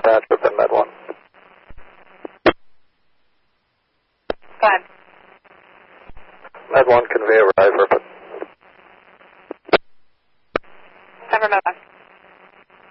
dispatch within Med 1. Go ahead. Med 1, convey arrive, Ripon. Cover Med 1.